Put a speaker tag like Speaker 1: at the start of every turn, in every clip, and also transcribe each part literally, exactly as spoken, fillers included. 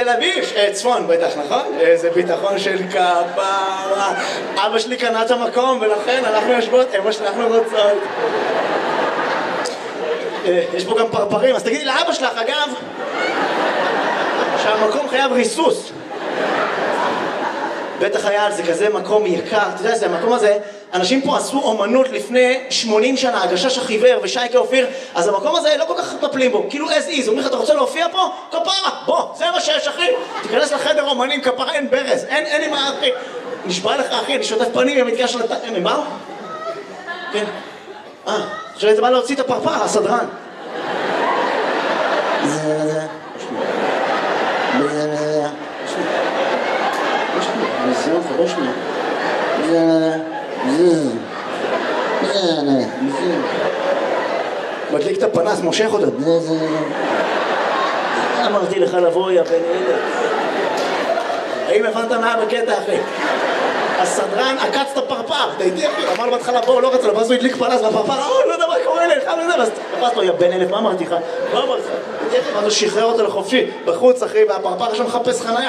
Speaker 1: תל אביב, צפון בטח, נכון? איזה ביטחון של כפרה. אבא שלי קנה את המקום ולכן אנחנו יושבות, אמא שאנחנו רוצות. יש פה גם פרפרים, אז תגידי לאבא שלך, אגב, שהמקום חייב ריסוס. בטח היה על זה כזה מקום יקר, אתה יודע, זה המקום הזה, אנשים פה עשו אומנות לפני שמונים שנה, הגשש החיוור ושייקה אופיר, אז המקום הזה לא כל כך מטפלים בו, כאילו as is, אומרים לך, אתה רוצה להופיע פה? כפרה, בוא, זה מה שיש אחי, תיכנס לחדר אומנים, כפרה, אין ברז, אין, אין עם האחי, נשבע לך אחי, אני שוטף פנים, הם מתקשר לת... הם באו? כן. אה, עכשיו אתה בא להוציא את הפרפר, הסדרן. זה, זה, זה, זה, זה חדש לי. זה... זה... זה... זה... מדליק את הפנס, מושך אותו. זה... זה... אמרתי לך לבוא, יא בן ילד. האם הבנת מה בקטע, אחי? הסדרן עקץ את הפרפר, אתה איתי אחי, אמר לו בהתחלה בוא, לא רצה לו, ואז הוא הדליק פנס והפרפר, אה, לא יודע מה קורה לך, לא יודע, ואז תפס לו, יא בן אלף, מה אמרתי לך? מה אמרתי לך? ואז הוא שחרר אותו לחופשי, בחוץ אחי, והפרפר שם מחפש חנייה.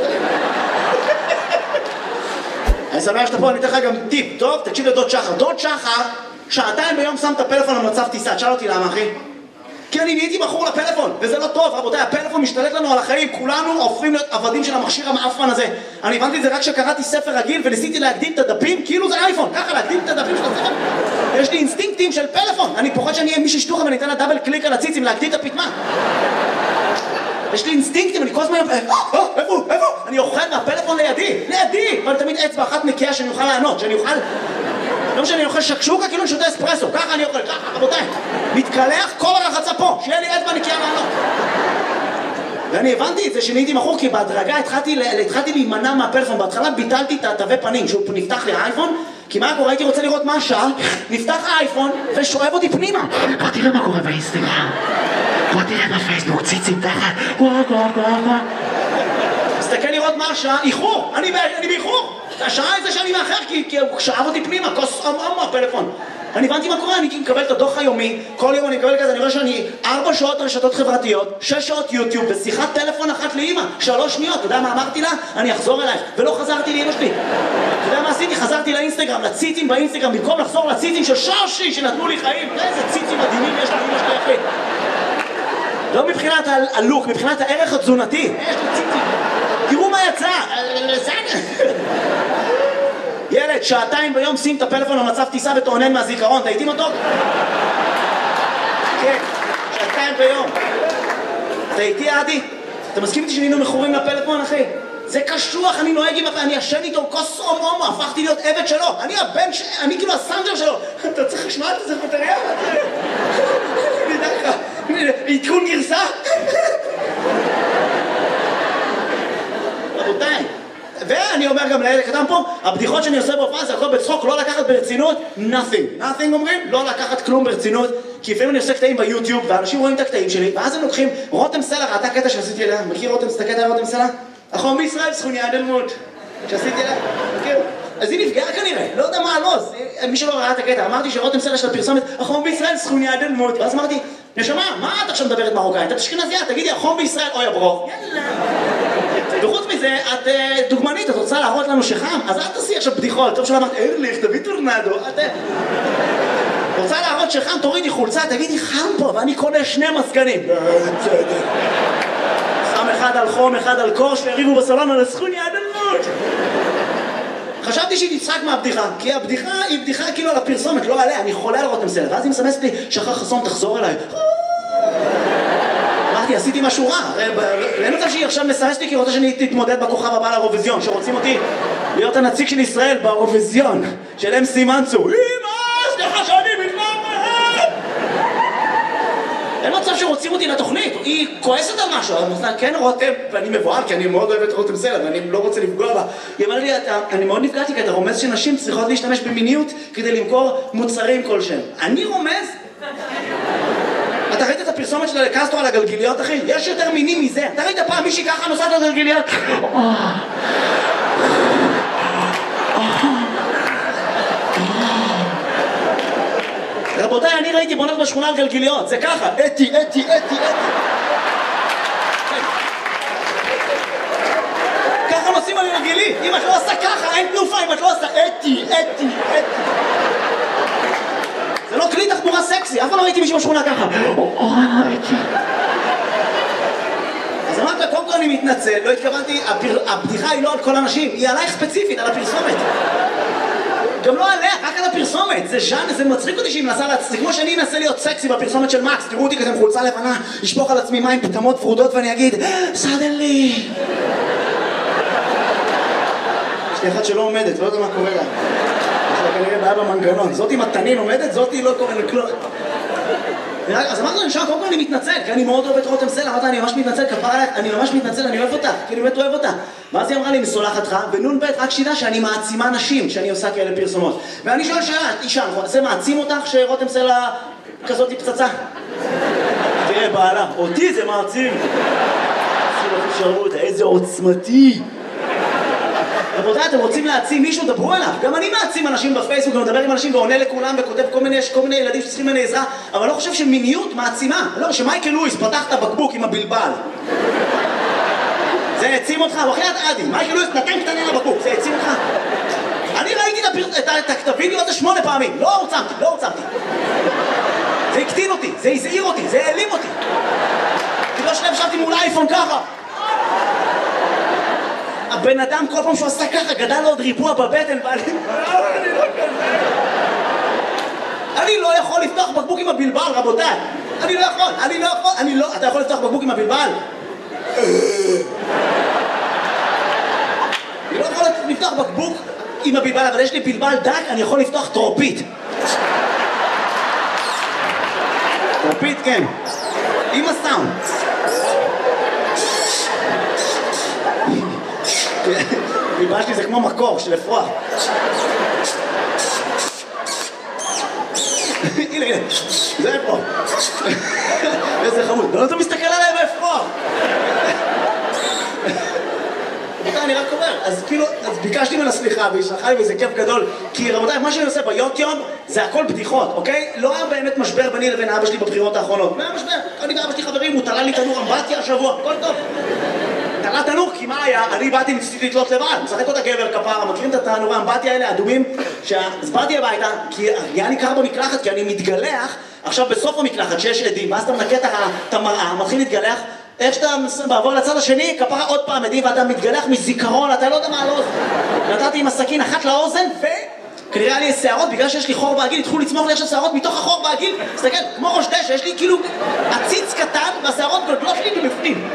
Speaker 1: אני שמח שאתה פה, אני אתן לך גם טיפ, טוב? תקשיב לדוד שחר. דוד שחר, שעתיים ביום שם את הפלאפון על מצב טיסה. תשאל אותי למה, אחי? כי אני נהייתי בחור לפלאפון, וזה לא טוב, רבותיי, הפלאפון משתלט לנו על החיים, כולנו הופכים להיות עבדים של המכשיר המאפן הזה. אני הבנתי את זה רק כשקראתי ספר רגיל וניסיתי להקדים את הדפים, כאילו זה אייפון, ככה להקדים את הדפים של הספר. יש לי אינסטינקטים של פלאפון, אני פוחד שאני אהיה מישהו שטוח ואני אתן לה דאבל קליק על הציצים להקדים את הפתמה. יש לי אינסטינקטים, אני כל הזמן... איפה? איפה? אני אוכל מהפלאפון לידי, לידי! אבל תמיד אצבע אחת נקייה שאני אוכל לענות, שאני אוכל... לא משנה, אני אוכל שקשוקה כאילו אני שותה אספרסו, ככה אני אוכל, ככה, רבותיי. מתקלח כל הרחצה פה, שיהיה לי אצבע נקייה לענות. ואני הבנתי את זה שנהייתי מכור, כי בהדרגה התחלתי, התחלתי להימנע מהפלאפון. בהתחלה ביטלתי את התווי פנים, שהוא נפתח לי האייפון, כי מה קורה? הייתי רוצה לראות מה השעה, נפתח האייפון ושואב אותי פנימה. בוא תראה מה קורה באינסטגרם. בוא תראה בפייסבוק, ציצים תחת, וואו וואו וואו וואו. תסתכל לראות מה השעה, איחור, אני באיחור. השעה זה שאני מאחר, כי הוא שאב אותי פנימה, כוס עמו הפלאפון. אני הבנתי מה קורה, אני מקבל את הדוח היומי, כל יום אני מקבל כזה, אני רואה שאני ארבע שעות רשתות חברתיות, שש שעות יוטיוב, ושיחת טלפון אחת לאמא, שלוש שניות, אתה יודע מה אמרתי לה? אני אחזור אלייך, ולא חזרתי לאמא שלי. אתה יודע מה עשיתי? חזרתי לאינסטגרם, לציצים באינסטגרם, במקום לחזור לציצים של שושי שנתנו לי חיים. איזה ציצים מדהימים יש לאמא שלי אחי. לא מבחינת הלוק, מבחינת הערך התזונתי. יש לי ציצים. תראו מה יצא. ילד, שעתיים ביום שים את הפלאפון במצב טיסה ותעונן מהזיכרון, אתה איתי מתוק? כן, שעתיים ביום. אתה איתי עדי? אתה מסכים איתי שנהיינו מכורים לפלאפון, אחי? זה קשוח, אני נוהג עם... אני ישן איתו כוס הומו הומו, הפכתי להיות עבד שלו. אני הבן ש... אני כאילו הסנג'ר שלו. אתה צריך לשמוע את זה, זה בטריה? אני יודע לך, עדכון גרסה? רבותיי. ואני אומר גם לילד קטן פה, הבדיחות שאני עושה בהופעה זה הכל בצחוק, לא לקחת ברצינות, nothing. nothing אומרים? לא לקחת כלום ברצינות, כי לפעמים אני עושה קטעים ביוטיוב, ואנשים רואים את הקטעים שלי, ואז הם לוקחים, רותם סלע, ראתה קטע שעשיתי אליה, מכיר רותם, את הקטע רותם סלע? החום בישראל, סכוניה דלמוד, שעשיתי אליה, מכיר? אז היא נפגעה כנראה, לא יודע מה, לא, מי שלא ראה את הקטע, אמרתי שרותם סלע של הפרסומת, החום בישראל, סכוניה דלמוד, ואז אמרתי, נשמה, מה את עכשיו מדברת מרוקאית? את אשכנזייה, תגידי, החום בישראל, אוי הברוך. יאללה. וחוץ מזה, את דוגמנית, את רוצה להראות לנו שחם? אז אל תעשי עכשיו בדיחות, טוב שלא אמרת, ארליך, תביא טורנדו, את... רוצה להראות שחם, תורידי חולצה, תגידי, חם פה, ואני קונה שני מסגנים. שם אחד על חום, אחד על קור, שהריבו בסלון על הסכוניה הדלמות. חשבתי שהיא תצחק מהבדיחה, כי הבדיחה היא בדיחה כאילו על הפרסומת, לא עליה, אני חולה על רותם סלע, ואז היא מסמסת לי, שחר חסון, תחזור אליי. אמרתי, עשיתי משהו רע, אין מצב שהיא עכשיו מסמסת לי כי רוצה שאני תתמודד בכוכב הבא לאירוויזיון, שרוצים אותי להיות הנציג של ישראל באירוויזיון, של אם סי מנצור. אמא, סליחה שאני מתנהל! אין מצב שרוצים אותי לתוכנית, היא כועסת על משהו, כן רותם, ואני מבועל כי אני מאוד אוהב את רותם סלע ואני לא רוצה לפגוע בה. היא אמרה לי, אני מאוד נפגעתי כי אתה רומז שנשים צריכות להשתמש במיניות כדי למכור מוצרים כלשהם. אני רומז? אתה ראית את הפרסומת שלה לקסטרו על הגלגיליות, אחי? יש יותר מינים מזה. אתה ראית פעם מישהי ככה נוסעת על גלגיליות? רבותיי, אני ראיתי בונות בשכונה על גלגיליות. זה ככה. אתי, אתי, אתי, אתי. את לא עושה ככה, אין תנופה אם את לא עושה אתי, אתי, אתי. זה לא כלי תחבורה סקסי, אף פעם לא ראיתי מישהו בשכונה ככה. אז אמרת לה, קודם כל אני מתנצל, לא התכוונתי, הבדיחה היא לא על כל אנשים, היא עלייך ספציפית, על הפרסומת. גם לא עליה, רק על הפרסומת. זה ז'אן, זה מצחיק אותי שהיא מנסה להצ... זה כמו שאני אנסה להיות סקסי בפרסומת של מקס. תראו אותי כזה עם חולצה לבנה, לשפוך על עצמי מים פטמות ורודות ואני אגיד סדנלי. יש לי אחת שלא עומדת, לא יודע מה קורה לה. יש לה כנראה בעיה במנגנון. זאת עם התנין עומדת, זאת היא לא קורה לכלום. אז אמרתי לו, נשאר, קודם כל אני מתנצל, כי אני מאוד אוהב את רותם סלע, אמרתי, אני ממש מתנצל, כפרה עליך, אני ממש מתנצל, אני אוהב אותה, כי אני באמת אוהב אותה. ואז היא אמרה לי, מסולחת לך, ונון בית, רק שידע שאני מעצימה נשים, שאני עושה כאלה פרסומות. ואני שואל שאלה, אישה, זה מעצים אותך שרותם סלע כזאת היא פצצה? תראה, בעלה, אותי זה מעצים. תשארו אותה, איזה עוצמתי. רבותיי, אתם רוצים להעצים מישהו, דברו עליו. גם אני מעצים אנשים בפייסבוק, ומדבר עם אנשים ועונה לכולם וכותב כל מיני, יש כל מיני ילדים שצריכים ממני עזרה, אבל אני לא חושב שמיניות מעצימה. לא, שמייקל לואיס פתח את הבקבוק עם הבלבל. זה העצים אותך, בחייאת עדי. מייקל לואיס נתן קטנה לבקבוק, זה העצים אותך. אני ראיתי את הווידאו הזה שמונה פעמים, לא עוצמתי, לא עוצמתי. זה הקטין אותי, זה הזעיר אותי, זה העלים אותי. כי לא שלב שבתי מול אייפון ככה. הבן אדם כל פעם שהוא עשה ככה גדל לו עוד ריבוע בבטן ואני... אני לא כזה... אני לא יכול לפתוח בקבוק עם הבלבל, רבותיי. אני לא יכול, אני לא יכול, אני לא... אתה יכול לפתוח בקבוק עם הבלבל? אני לא יכול לפתוח בקבוק עם הבלבל, אבל יש לי בלבל דק, אני יכול לפתוח טרופית. טרופית, כן. עם הסאונד. ביבה שלי זה כמו מקור של אפרוח. הנה, הנה, זה אפרוח. איזה חמוד. לא אתה מסתכל עליי באפרוח. רבותיי, אני רק אומר, אז כאילו, אז ביקשתי ממנה סליחה והיא שלחה לי וזה כיף גדול, כי רבותיי, מה שאני עושה ביוטיוב זה הכל בדיחות, אוקיי? לא היה באמת משבר ביני לבין אבא שלי בבחירות האחרונות. מה היה משבר? אני ואבא שלי חברים, הוא תלה לי תנור אמבטיה השבוע, הכל טוב. תלה תנור, כי מה היה? אני באתי ניסיתי לתלות לבד, משחק אותה גבר כפרה, מכירים את התנורי האמבטיה האלה, אדומים? אז באתי הביתה, כי היה לי קר במקלחת, כי אני מתגלח, עכשיו בסוף המקלחת שיש עדים, ואז אתה מנקה את המראה, מתחיל להתגלח, איך שאתה בעבור לצד השני, כפרה עוד פעם עדים, ואתה מתגלח מזיכרון, אתה לא יודע מה על אוזן. נתתי עם הסכין אחת לאוזן, וכנראה היה לי שערות, בגלל שיש לי חור בעגיל, התחילו לצמוח לי עכשיו שערות מתוך החור בעגיל, תסתכל, כמו ראש דשא, יש לי כאילו עציץ קטן, והשערות גולגלות לי מבפנים.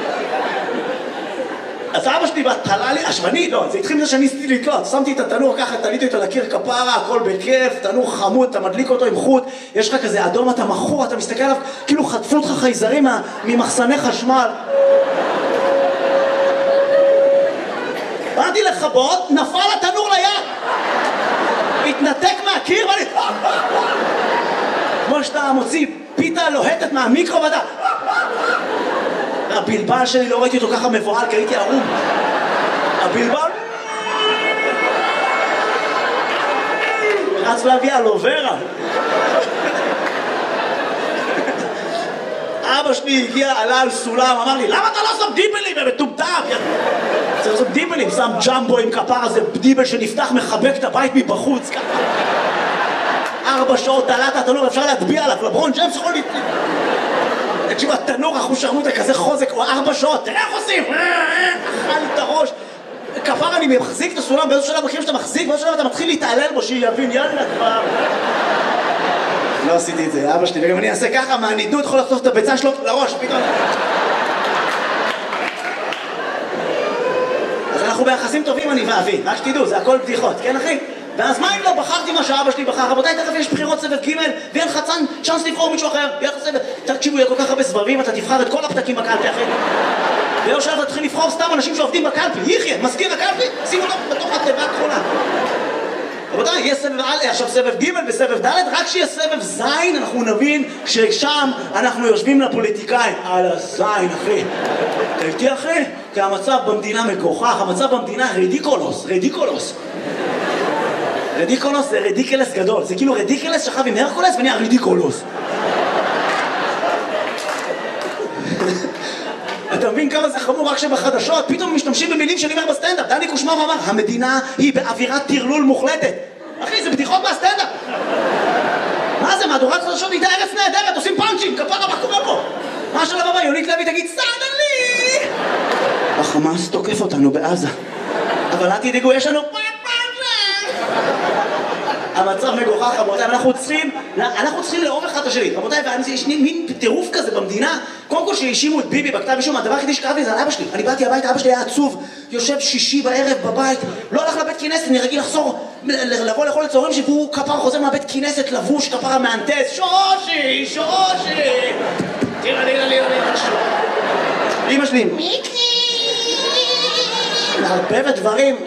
Speaker 1: אז אבא שלי תלה לי, השווני, לא, זה התחיל מזה שאני ניסיתי לתלות, שמתי את התנור ככה, תליתי אותו לקיר כפרה, הכל בכיף, תנור חמוד, אתה מדליק אותו עם חוט, יש לך כזה אדום, אתה מכור, אתה מסתכל עליו, כאילו חטפו אותך חייזרים ממחסני חשמל. באתי לכבות, נפל התנור ליד, התנתק מהקיר ואני... כמו שאתה מוציא פיתה לוהטת מהמיקרו ואתה... הבלבל שלי לא ראיתי אותו ככה מבועל, כי הייתי ערום. הבלבל... רץ להביא אלוברה. אבא שלי הגיע, עלה על סולם, אמר לי, למה אתה לא שם דיבלים? הם מטומטם! צריך לעשות דיבלים, שם ג'מבו עם כפר הזה, דיבל שנפתח, מחבק את הבית מבחוץ, ככה. ארבע שעות תלת התנור, אפשר להטביע עליו, לברון ג'יימס יכול להתחיל. תקשיב, התנור אחושרמוטה כזה חוזק, הוא ארבע שעות, תראה איך עושים! אכל את הראש. כפר אני מחזיק את הסולם, באיזו שלב מכירים שאתה מחזיק, באיזו שלב אתה מתחיל להתעלל בו, שיבין, יאללה כבר. לא עשיתי את זה, אבא שלי, וגם אני אעשה ככה, מהנידות יכול לחטוף את הביצה שלו לראש, פתאום. אז אנחנו ביחסים טובים, אני ואבי, רק שתדעו, זה הכל בדיחות, כן אחי? ואז מה אם לא בחרתי מה שאבא שלי בחר? רבותיי, תכף יש בחירות סבב ג' ואין לך צ'אנס לבחור מישהו אחר, יהיה לך סבב. תקשיבו, יהיה כל כך הרבה סבבים, אתה תבחר את כל הפתקים בקלפי אחי. ויום שלב אתה תתחיל לבחור סתם אנשים שעובדים בקלפי. יחיה, מזכיר הקלפי, שים אותו בתוך התיבה הכחולה. רבותיי, יהיה סבב א', עכשיו סבב ג' וסבב ד', רק שיהיה סבב ז', אנחנו נבין ששם אנחנו יושבים לפוליטיקאים. על הזין, אחי. אתה איתי, אחי? כי המצב במדינה מגוחך, המצב במדינה רדיקולוס, רדיקולוס. רדיקולוס זה רדיקלס גדול, זה כאילו רדיקלס שכב עם הרקולס ונהיה רדיקולוס. אתה אתה מבין כמה זה חמור רק שבחדשות פתאום משתמשים במילים שאני אומר בסטנדאפ. דני קושמר אמר, המדינה היא באווירת טרלול מוחלטת. אחי, זה בדיחות מהסטנדאפ. מה זה, מהדורת חדשות הייתה ארץ נהדרת, עושים פאנצ'ים, כפרה, מה קורה פה? מה של הבא, יונית לוי תגיד, סדלי! החמאס תוקף אותנו בעזה. אבל אל תדאגו, יש לנו... המצב מגוחך, רבותיי, אנחנו צריכים, אנחנו צריכים לאהוב אחד את השני. רבותיי, יש מין טירוף כזה במדינה. קודם כל שהאשימו את ביבי בכתב אישום, הדבר היחידי שקראתי זה על אבא שלי. אני באתי הביתה, אבא שלי היה עצוב, יושב שישי בערב בבית, לא הלך לבית כנסת, אני רגיל לחזור, לבוא לאכול לצהריים שהוא כפר חוזר מהבית כנסת, לבוש, כפר המהנדס, שושי, שושי. תראה, תראה, תראה, תראה. אמא שלי, מיקי! מערבבת דברים.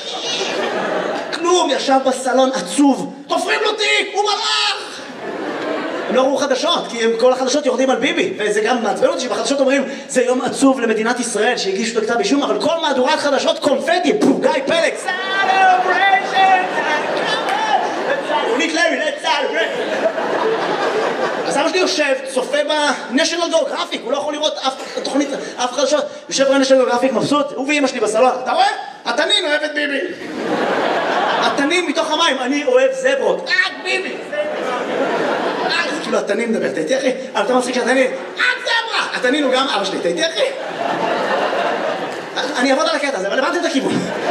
Speaker 1: כלום, ישב בסלון עצוב, תופרים לו תיק, הוא מלאך! הם לא ראו חדשות, כי כל החדשות יורדים על ביבי, וזה גם מעצבן אותי שבחדשות אומרים זה יום עצוב למדינת ישראל שהגישו לכתב אישום, אבל כל מהדורת חדשות קונפטי, פו, גיא פלג, סלבריישן, יונית לוי, let's celebrate. אז אבא שלי יושב, צופה ב-National Geographic, הוא לא יכול לראות אף תוכנית, אף חדשות, יושב ב-National Geographic מבסוט, הוא ואמא שלי בסלון, אתה רואה? התנין אוהב את ביבי. התנין מתוך המים, אני אוהב זברות, רק ביבי. זה כאילו התנין מדבר, אתה איתי אחי? אבל אתה מצחיק שהתנין, רק זברה. התנין הוא גם אבא שלי, אתה איתי אחי? אני אעבוד על הקטע הזה, אבל הבנתם את הכיוון.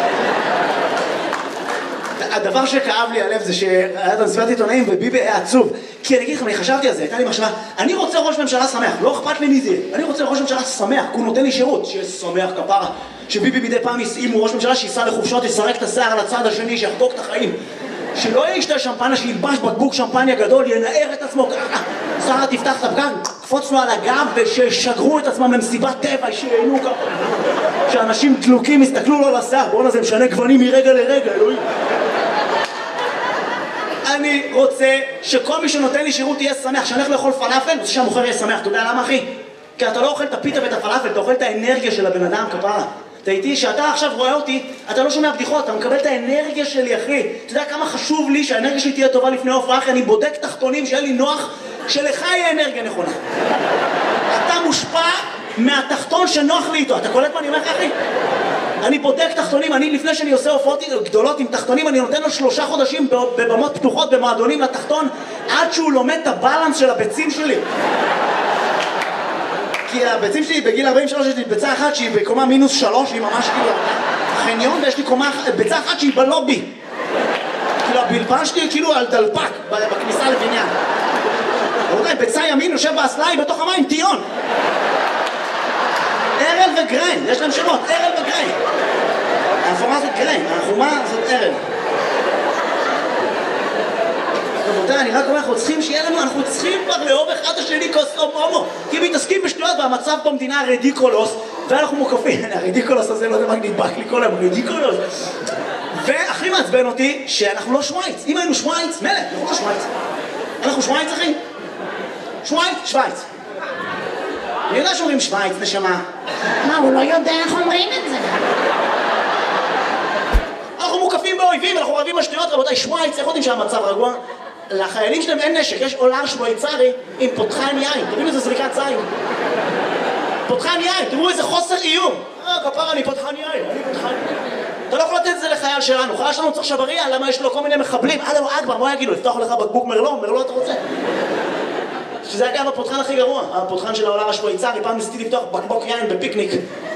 Speaker 1: הדבר שכאב לי הלב זה שהיה את המסיבת עיתונאים וביבי היה עצוב. כי אני אגיד לכם, אני חשבתי על זה, הייתה לי מחשבה, אני רוצה ראש ממשלה שמח, לא אכפת לי מי זה, אני רוצה ראש ממשלה שמח, כי הוא נותן לי שירות, שיהיה שמח כפרה, שביבי מדי פעם יסעימו ראש ממשלה שיסע לחופשות, יסרק את השיער על הצד השני, שיחגוג את החיים, שלא ישתה שמפניה, שילבש בקבוק שמפניה גדול, ינער את עצמו ככה, שרה תפתח את הפגן, קפוץ לו על הגב וששגרו את עצמם למסיבת טבע, שיהנו ככה, שאנשים דלוקים יסתכלו לו לשיער, בואו נזה משנה גוונים מרגע לרגע, אלוהים. אני רוצה שכל מי שנותן לי שירות יהיה שמח, שאני הולך לאכול פלאפל, רוצה שהמוכר יהיה שמח. אתה יודע למה אחי? כי אתה לא אוכל את הפיתה ואת הפלאפל, אתה אוכל את האנרגיה של הבן אדם כפרה. אתה איתי, שאתה עכשיו רואה אותי, אתה לא שומע בדיחות, אתה מקבל את האנרגיה שלי אחי. אתה יודע כמה חשוב לי שהאנרגיה שלי תהיה טובה לפני ההופעה, אחי, אני בודק תחתונים שיהיה לי נוח, שלך יהיה אנרגיה נכונה. אתה מושפע מהתחתון שנוח לי איתו, אתה קולט מה אני אומר לך אחי? אני בודק תחתונים, אני לפני שאני עושה הופעות גדולות עם תחתונים, אני נותן לו שלושה חודשים בבמות פתוחות, במועדונים לתחתון, עד שהוא לומד את הבלנס של הביצים שלי. כי הביצים שלי בגיל ארבעים ושלוש יש לי ביצה אחת שהיא בקומה מינוס שלוש, היא ממש כאילו חניון, ויש לי קומה, ביצה אחת שהיא בלובי. כאילו הבלבן שלי כאילו על דלפק בכניסה לבניין. אולי ביצה ימין יושב באסלה, בתוך המים, טיון. ארל וגריין, יש להם שמות, ארל וגריין. האפורה זאת גריין, החומה זאת ארל. רבותיי, אני רק אומר, אנחנו צריכים שיהיה לנו, אנחנו צריכים כבר לאהוב אחד השני כוס הומו. כי מתעסקים בשטויות והמצב במדינה רדיקולוס, ואנחנו מוקפים, הרדיקולוס הזה, לא יודע מה נדבק לי כל היום, רדיקולוס. והכי מעצבן אותי שאנחנו לא שווייץ. אם היינו שווייץ, מלך, אנחנו לא שווייץ. אנחנו שווייץ, אחי? שווייץ? שווייץ. אני יודע שאומרים שווייץ, נשמה.
Speaker 2: מה, הוא לא יודע איך אומרים את זה?
Speaker 1: אנחנו מוקפים באויבים, אנחנו רבים השטויות, רבותיי, שווייץ, איך יודעים שהמצב רגוע? לחיילים שלהם אין נשק, יש עולר שוויצרי עם פותחן יין, תבינו איזה זריקת זין. פותחן יין, תראו איזה חוסר איום. אה, כפרה, אני פותחן יין, אני פותחן יין. אתה לא יכול לתת את זה לחייל שלנו, חייל שלנו צריך שבריה, למה יש לו כל מיני מחבלים? אללהו אכבר, מה יגידו? לפתוח לך בקבוק מרלו, מרלו אתה רוצה? שזה אגב הפותחן הכי גרוע, הפותחן של העולם השוויצרי, פעם ניסיתי לפתוח בקבוק יין בפיקניק.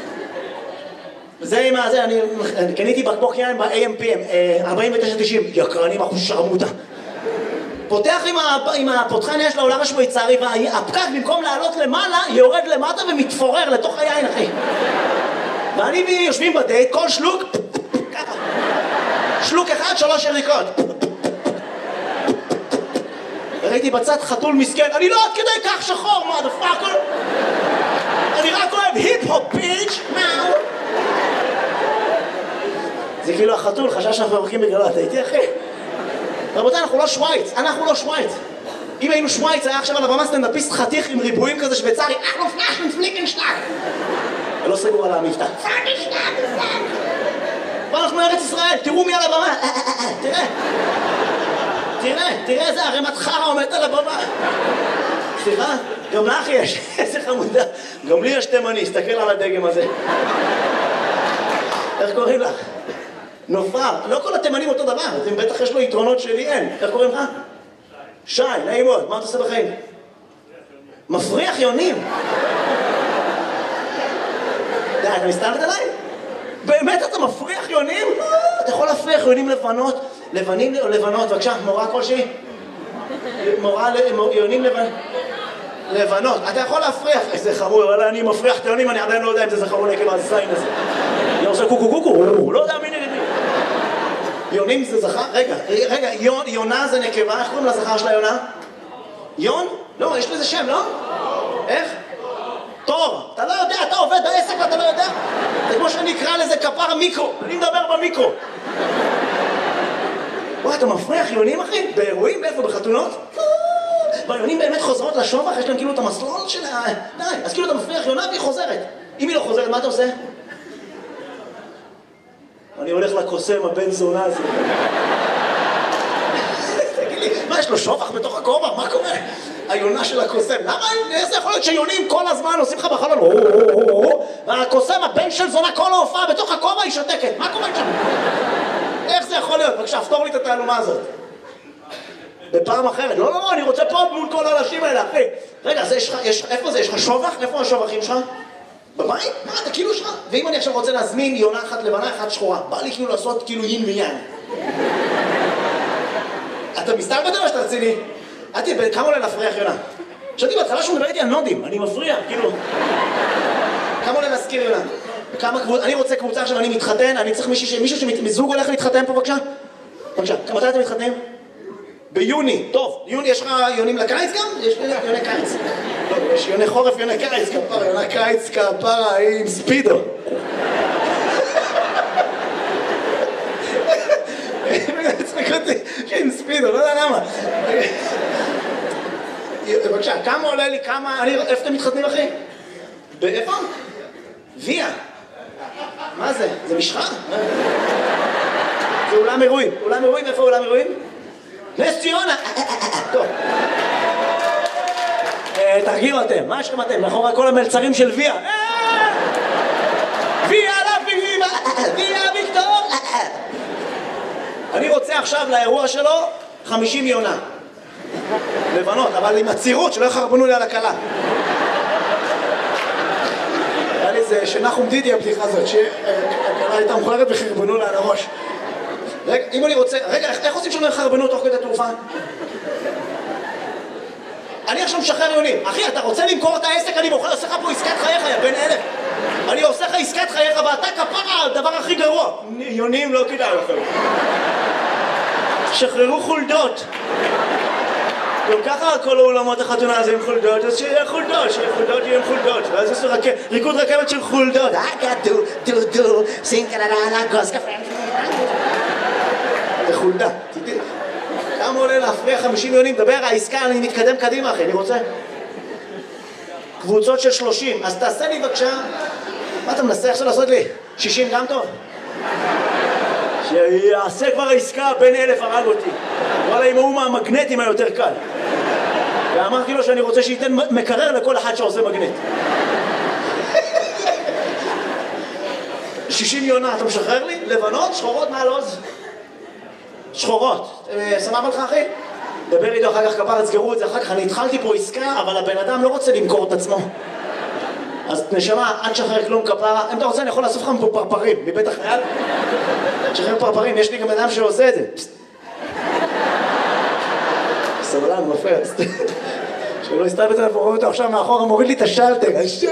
Speaker 1: זה עם הזה, אני קניתי בקבוק יין ב-A M P M, ארבעים ותשע תשעים, יקרנים אחוז שרמוטה. פותח עם הפותחן יש לעולם השוויצרי, והפקק במקום לעלות למעלה, יורד למטה ומתפורר לתוך היין, אחי. ואני בי יושבים בדייט, כל שלוק, ככה. שלוק אחד, שלוש יריקות. ראיתי בצד חתול מסכן, אני לא עד כדי כך שחור, מה דפאקר? אני רק אוהב היפ-הופ ביץ', מאו? זה כאילו החתול, חשב שאנחנו מברכים בגללו, אתה איתי אחי? רבותיי, אנחנו לא שווייץ, אנחנו לא שווייץ. אם היינו שווייץ, היה עכשיו על הבמה סטנדאפיסט חתיך עם ריבועים כזה שוויצרי, אנחנו פלאשן פליקנשטאק! ולא סגור על המבטא. פליקנשטאק! ואנחנו ארץ ישראל, תראו מי על הבמה, תראה. תראה, תראה איזה ערימת חרא עומדת על הבמה. סליחה? גם לך יש, איזה חמודה. גם לי יש תימני, הסתכל על הדגם הזה. איך קוראים לך? נופר. לא כל התימנים אותו דבר, אז בטח יש לו יתרונות שלי אין. איך קוראים לך? שי, נעים מאוד. מה אתה עושה בחיים? מפריח יונים. די, אתה מסתלבט עליי? באמת אתה מפריח יונים? אתה יכול להפריח יונים לבנות? לבנים או לבנות? בבקשה, מורה כלשהי? מורה ליונים לבנות? לבנות. אתה יכול להפריח. איזה חמור, אבל אני מפריח את היונים, אני עדיין לא יודע אם זה זכר אולי כאילו הזין הזה. אני עושה קוקו קוקו, הוא לא יודע מי נגד מי. יונים זה זכר? רגע, רגע, יונה זה נקבה, איך קוראים לזכר של היונה? יון? לא, יש לזה שם, לא? איך? תור. אתה לא יודע, אתה עובד בעסק ואתה לא יודע? זה כמו שאני אקרא לזה כפר מיקרו. אני מדבר במיקרו. וואי, אתה מפריח יונים, אחי? באירועים? איפה? בחתונות? והיונים באמת חוזרות לשובח, יש להם כאילו את המסלול של ה... די, אז כאילו אתה מפריח יונה והיא חוזרת. אם היא לא חוזרת, מה אתה עושה? אני הולך לקוסם, הבן זונה הזה. תגיד לי, מה, יש לו שובח בתוך הכובע? מה קורה? היונה של הקוסם. למה? איזה יכול להיות שיונים כל הזמן עושים לך בחלון? והקוסם, הבן של זונה, כל ההופעה בתוך הכובע היא שותקת. מה קורה שם? איך זה יכול להיות? בבקשה, פתור לי את התעלומה הזאת. בפעם אחרת. לא, לא, לא, אני רוצה פה מול כל האנשים האלה, אחי. רגע, זה יש לך, יש, איפה זה? יש לך שובח? איפה השובחים שלך? בבית? מה, אתה כאילו שלך? ואם אני עכשיו רוצה להזמין יונה אחת לבנה, אחת שחורה, בא לי כאילו לעשות כאילו יין ויין. אתה מסתלבט או שאתה רציני? אתי, כמה עולה להפריח יונה? חשבתי בהתחלה שהוא מדבר איתי על נודים, אני מפריע, כאילו. כמה עולה להזכיר יונה? כמה קבוצה, אני רוצה קבוצה עכשיו, אני מתחתן, אני צריך מישהו, מישהו שמזוג הולך להתחתן פה, בבקשה? בבקשה, מתי אתם מתחתנים? ביוני, טוב, יוני, יש לך יונים לקיץ גם? יש יוני קיץ. לא, יש יוני חורף, יוני קיץ, כפרה, יוני קיץ, כפרה, עם ספידו. צחק אותי, עם ספידו, לא יודע למה. בבקשה, כמה עולה לי, כמה, איפה אתם מתחתנים, אחי? באיפה? ויה. מה זה? זה משחה? זה אולם אירועים. אולם אירועים, איפה אולם אירועים? נס ציונה! טוב. תרגיעו אתם, מה יש לכם אתם? מאחורי כל המלצרים של ויה. ויה לביבה! ויה ויקטור! אני רוצה עכשיו לאירוע שלו חמישים יונה. לבנות, אבל עם הצירות שלא יחרבנו לי על הקלה. היה לי זה שנחום דידי הבדיחה הזאת, שהקלה הייתה מוכלרת וחרבנו לה על הראש. רגע, אם אני רוצה... רגע, איך עושים שלא יחרבנו תוך כדי תעופה? אני עכשיו משחרר יונים. אחי, אתה רוצה למכור את העסק? אני מוכר, עושה לך פה עסקת חייך, יא בן אלף. אני עושה לך עסקת חייך, ואתה כפרה, הדבר הכי גרוע. יונים לא כדאי לכם. שחררו חולדות. גם ככה כל האולמות החתונה הזה עם חולדות, אז שיהיה חולדות, שיהיה חולדות, יהיה עם חולדות. ואז יש ריקוד רכבת של חולדות. דו, דו, דו, סינקללה, גוס קפה. זה חולדה. כמה עולה להפריח חמישים יונים? דבר, העסקה, אני מתקדם קדימה, אחי, אני רוצה. קבוצות של שלושים, אז תעשה לי בבקשה. מה אתה מנסה עכשיו לעשות לי? שישים גם טוב? שיעשה כבר העסקה, בין אלף הרג אותי. וואלה, עם ההוא מהמגנטים היותר קל. ואמרתי לו שאני רוצה שייתן מקרר לכל אחד שעושה מגנט. שישים יונה, אתה משחרר לי? לבנות? שחורות מעל עוז? שחורות. סמב לך, אחי? דבר איתו אחר כך, כפר, תסגרו את זה אחר כך. אני התחלתי פה עסקה, אבל הבן אדם לא רוצה למכור את עצמו. אז נשמה, אל תשחרר כלום כפרה. אם אתה רוצה, אני יכול לאסוף לך פה פרפרים, מבית החייל. תשחרר פרפרים, יש לי גם אדם שעושה את זה. סבלן, מפריע. שלא הסתלבט עליו, רואה אותו עכשיו מאחורה, מוריד לי את השלטר.